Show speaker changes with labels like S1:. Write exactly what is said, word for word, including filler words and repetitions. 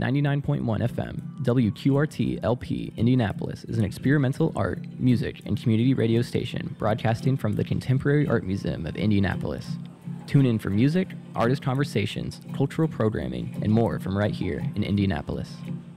S1: ninety-nine point one F M, W Q R T L P Indianapolis is an experimental art, music, and community radio station broadcasting from the Contemporary Art Museum of Indianapolis. Tune in for music, artist conversations, cultural programming, and more from right here in Indianapolis.